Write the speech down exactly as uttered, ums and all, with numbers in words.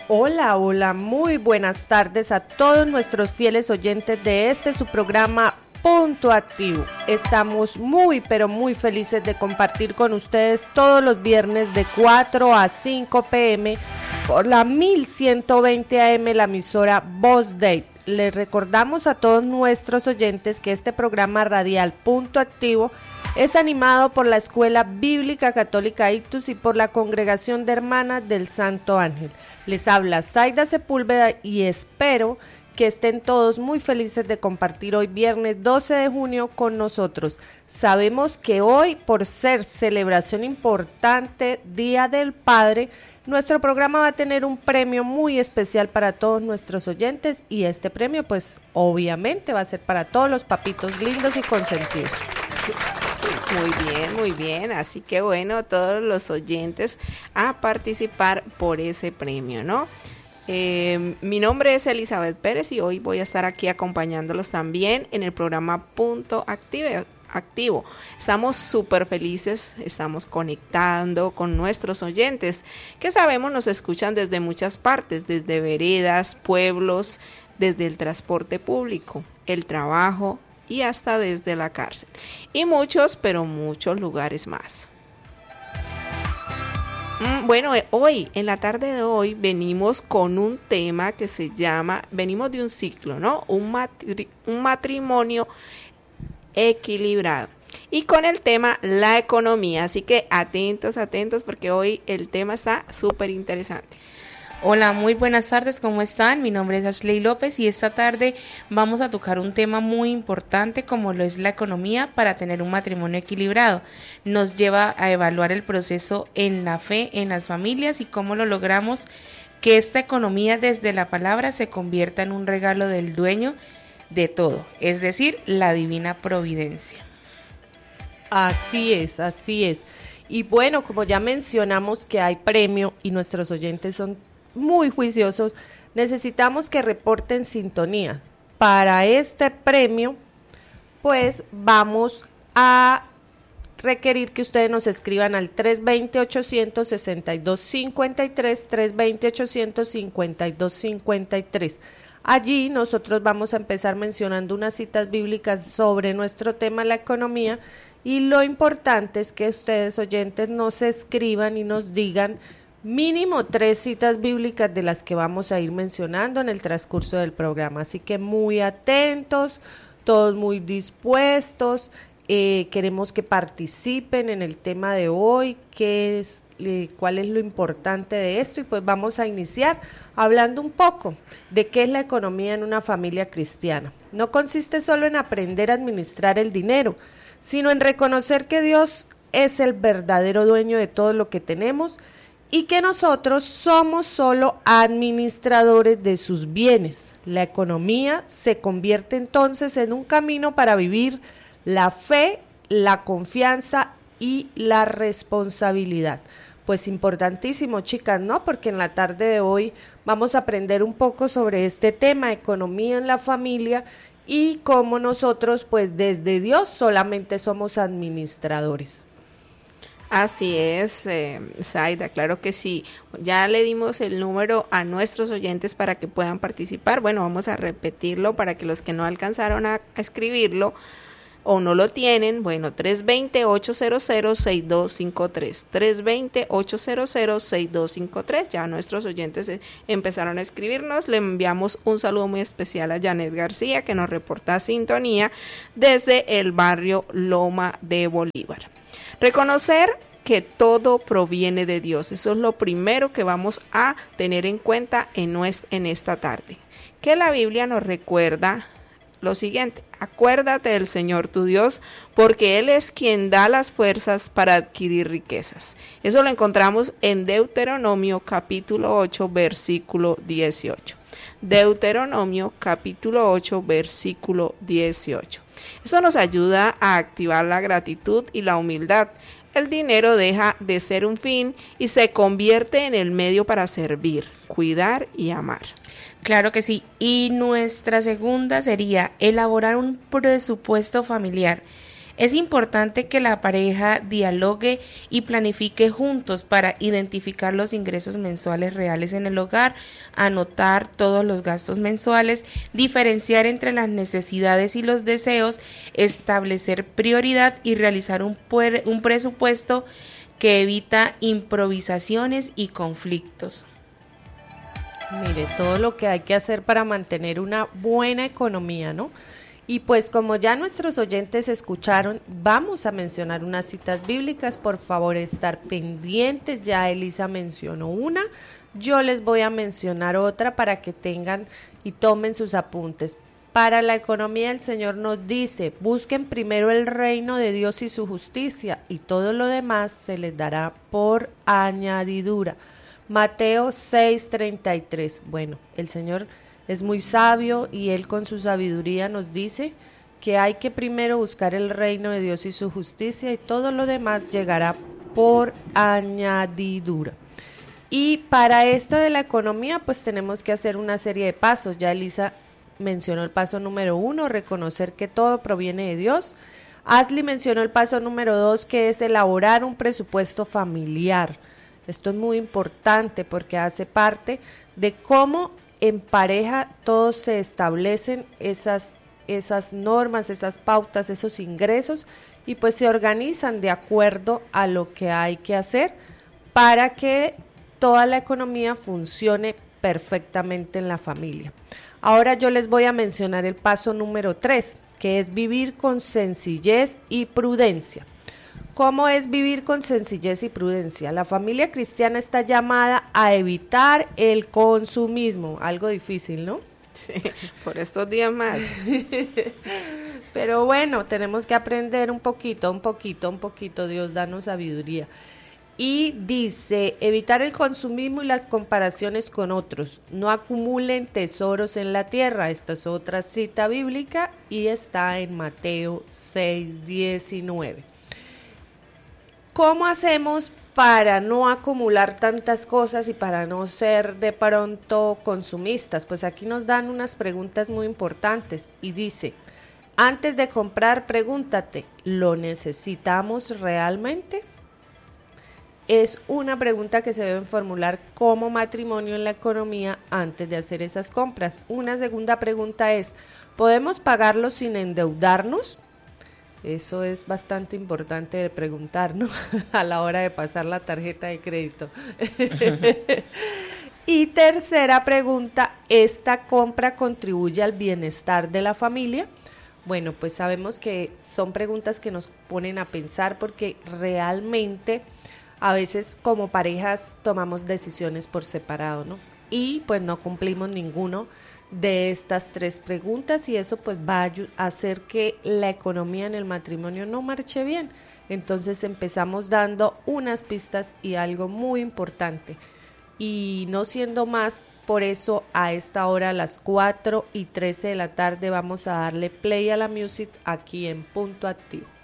Hola, hola, muy buenas tardes a todos nuestros fieles oyentes de este su programa Punto Activo. Estamos muy pero muy felices de compartir con ustedes todos los viernes de cuatro a cinco pm por la mil ciento veinte A M, la emisora Voz Date. Les recordamos a todos nuestros oyentes que este programa radial Punto Activo es animado por la Escuela Bíblica Católica Ictus y por la Congregación de Hermanas del Santo Ángel. Les habla Zaida Sepúlveda y espero que estén todos muy felices de compartir hoy viernes doce de junio con nosotros. Sabemos que hoy, por ser celebración importante, Día del Padre, nuestro programa va a tener un premio muy especial para todos nuestros oyentes y este premio pues obviamente va a ser para todos los papitos lindos y consentidos. Muy bien, muy bien, así que bueno, todos los oyentes a participar por ese premio, ¿no? Eh, mi nombre es Elizabeth Pérez y hoy voy a estar aquí acompañándolos también en el programa Punto Active, Activo. Estamos súper felices, estamos conectando con nuestros oyentes, que sabemos nos escuchan desde muchas partes, desde veredas, pueblos, desde el transporte público, el trabajo, y hasta desde la cárcel, y muchos, pero muchos lugares más. Mm, bueno, eh, hoy, en la tarde de hoy, venimos con un tema que se llama, venimos de un ciclo, ¿no? Un, matri- un matrimonio equilibrado. Y con el tema la economía, así que atentos, atentos, porque hoy el tema está súper interesante. Hola, muy buenas tardes, ¿cómo están? Mi nombre es Ashley López y esta tarde vamos a tocar un tema muy importante como lo es la economía para tener un matrimonio equilibrado. Nos lleva a evaluar el proceso en la fe, en las familias y cómo lo logramos que esta economía desde la palabra se convierta en un regalo del dueño de todo, es decir, la divina providencia. Así es, así es. Y bueno, como ya mencionamos que hay premio y nuestros oyentes son muy juiciosos, necesitamos que reporten sintonía. Para este premio, pues vamos a requerir que ustedes nos escriban al tres dos cero, ochocientos sesenta y dos cincuenta y tres, tres dos cero, ochocientos cincuenta y dos cincuenta y tres. Allí nosotros vamos a empezar mencionando unas citas bíblicas sobre nuestro tema, la economía, y lo importante es que ustedes oyentes nos escriban y nos digan mínimo tres citas bíblicas de las que vamos a ir mencionando en el transcurso del programa. Así que muy atentos, todos muy dispuestos, eh, queremos que participen en el tema de hoy, qué es, eh, cuál es lo importante de esto, y pues vamos a iniciar hablando un poco de qué es la economía en una familia cristiana. No consiste solo en aprender a administrar el dinero, sino en reconocer que Dios es el verdadero dueño de todo lo que tenemos y que nosotros somos solo administradores de sus bienes. La economía se convierte entonces en un camino para vivir la fe, la confianza y la responsabilidad. Pues importantísimo, chicas, ¿no? Porque en la tarde de hoy vamos a aprender un poco sobre este tema, economía en la familia, y cómo nosotros, pues desde Dios, solamente somos administradores. Así es, eh, Zaida, claro que sí. Ya le dimos el número a nuestros oyentes para que puedan participar. Bueno, vamos a repetirlo para que los que no alcanzaron a, a escribirlo o no lo tienen, bueno, tres dos cero, ocho cero cero, seis dos cinco tres, tres dos cero, ocho cero cero, seis dos cinco tres. Ya nuestros oyentes eh, empezaron a escribirnos. Le enviamos un saludo muy especial a Janet García, que nos reporta sintonía desde el barrio Loma de Bolívar. Reconocer que todo proviene de Dios. Eso es lo primero que vamos a tener en cuenta en, nuestra, en esta tarde. Que la Biblia nos recuerda lo siguiente: acuérdate del Señor tu Dios, porque Él es quien da las fuerzas para adquirir riquezas. Eso lo encontramos en Deuteronomio capítulo ocho, versículo dieciocho. Deuteronomio capítulo ocho, versículo dieciocho. Eso nos ayuda a activar la gratitud y la humildad. El dinero deja de ser un fin y se convierte en el medio para servir, cuidar y amar. Claro que sí. Y nuestra segunda sería elaborar un presupuesto familiar. Es importante que la pareja dialogue y planifique juntos para identificar los ingresos mensuales reales en el hogar, anotar todos los gastos mensuales, diferenciar entre las necesidades y los deseos, establecer prioridad y realizar un, puer- un presupuesto que evita improvisaciones y conflictos. Mire, todo lo que hay que hacer para mantener una buena economía, ¿no? Y pues como ya nuestros oyentes escucharon, vamos a mencionar unas citas bíblicas, por favor estar pendientes, ya Elisa mencionó una, yo les voy a mencionar otra para que tengan y tomen sus apuntes. Para la economía el Señor nos dice, busquen primero el reino de Dios y su justicia y todo lo demás se les dará por añadidura. Mateo seis treinta y tres. Bueno, el Señor es muy sabio y Él con su sabiduría nos dice que hay que primero buscar el reino de Dios y su justicia y todo lo demás llegará por añadidura. Y para esto de la economía, pues tenemos que hacer una serie de pasos. Ya Elisa mencionó el paso número uno, reconocer que todo proviene de Dios. Ashley mencionó el paso número dos, que es elaborar un presupuesto familiar. Esto es muy importante porque hace parte de cómo en pareja todos se establecen esas, esas normas, esas pautas, esos ingresos y pues se organizan de acuerdo a lo que hay que hacer para que toda la economía funcione perfectamente en la familia. Ahora yo les voy a mencionar el paso número tres, que es vivir con sencillez y prudencia. ¿Cómo es vivir con sencillez y prudencia? La familia cristiana está llamada a evitar el consumismo, algo difícil, ¿no? Sí, por estos días más. Pero bueno, tenemos que aprender un poquito, un poquito, un poquito, Dios danos sabiduría. Y dice, evitar el consumismo y las comparaciones con otros, no acumulen tesoros en la tierra. Esta es otra cita bíblica y está en Mateo seis diecinueve. ¿Cómo hacemos para no acumular tantas cosas y para no ser de pronto consumistas? Pues aquí nos dan unas preguntas muy importantes y dice, antes de comprar, pregúntate, ¿lo necesitamos realmente? Es una pregunta que se deben formular como matrimonio en la economía antes de hacer esas compras. Una segunda pregunta es, ¿podemos pagarlo sin endeudarnos? Eso es bastante importante de preguntar, ¿no? A la hora de pasar la tarjeta de crédito. Y tercera pregunta, ¿esta compra contribuye al bienestar de la familia? Bueno, pues sabemos que son preguntas que nos ponen a pensar porque realmente a veces como parejas tomamos decisiones por separado, ¿no? Y pues no cumplimos ninguno de estas tres preguntas y eso pues va a hacer que la economía en el matrimonio no marche bien. Entonces empezamos dando unas pistas y algo muy importante. Y no siendo más, por eso a esta hora a las cuatro y trece de la tarde vamos a darle play a la music aquí en Punto Activo.